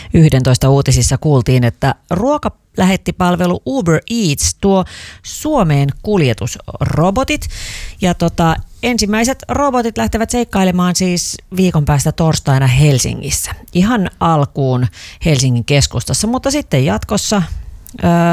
11 uutisissa kuultiin, että ruokalähettipalvelu Uber Eats tuo Suomeen kuljetusrobotit. Ja ensimmäiset robotit lähtevät seikkailemaan siis viikon päästä torstaina Helsingissä. Ihan alkuun Helsingin keskustassa, mutta sitten jatkossa